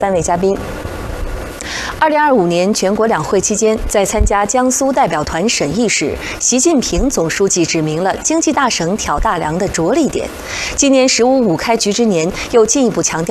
3位嘉宾。2025年全国两会期间，在参加江苏代表团审议时，习近平总书记指明了经济大省挑大梁的着力点。今年“十五五”开局之年，又进一步强调。